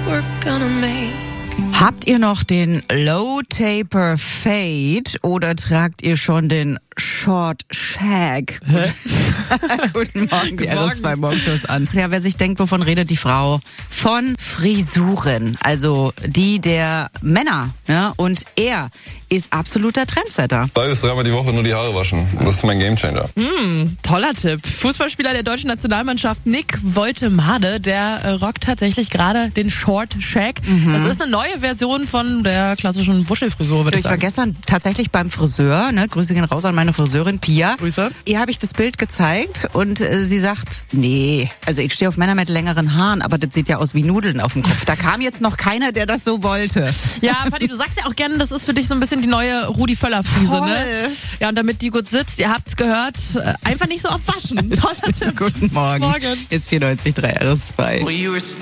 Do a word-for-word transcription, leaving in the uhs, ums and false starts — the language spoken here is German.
we're gonna make. Habt ihr noch den Low Taper Fade oder tragt ihr schon den Short Shag? Guten Morgen, die R S zwei Morgenshows an. Ja, wer sich denkt, wovon redet die Frau? Von Frisuren, also die der Männer. Ja? Und er ist absoluter Trendsetter. Zwei bis dreimal die Woche nur die Haare waschen. Das ist mein Gamechanger. Mm, toller Tipp. Fußballspieler der deutschen Nationalmannschaft Nick Woltemade, der äh, rockt tatsächlich gerade den Short Shag. Mhm. Das ist eine neue Version von der klassischen Wuschelfrisur, würde ich, ich sagen. Ich war gestern tatsächlich beim Friseur. Ne? Grüße gehen raus an meine Friseurin Pia. Grüße. Ihr habe ich das Bild gezeigt und äh, sie sagt, nee, also ich stehe auf Männer mit längeren Haaren, aber das sieht ja aus wie Nudeln auf dem Kopf. Da kam jetzt noch keiner, der das so wollte. Ja, Patti, du sagst ja auch gerne, das ist für dich so ein bisschen die neue Rudi Völler-Frise, ne? Ja, und damit die gut sitzt, ihr habt's gehört, einfach nicht so oft waschen. Toller Tipp. Guten Morgen. Morgen. Jetzt vierundneunzig Komma drei R S zwei.